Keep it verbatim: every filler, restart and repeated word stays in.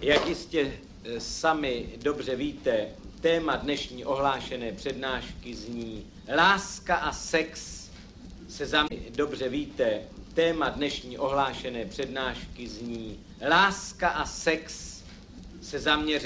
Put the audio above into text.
Jak jistě sami dobře víte, téma dnešní ohlášené přednášky zní Láska a sex se zaměřuje. Dobře víte, téma dnešní ohlášené přednášky zní Láska a sex se zaměřuje